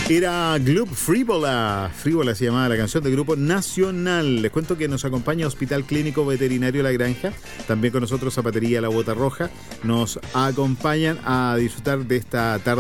Era Club Frívola. Frívola se llamaba la canción del Grupo Nacional. Les cuento que nos acompaña Hospital Clínico Veterinario La Granja. También con nosotros Zapatería La Bota Roja. Nos acompañan a disfrutar de esta tarde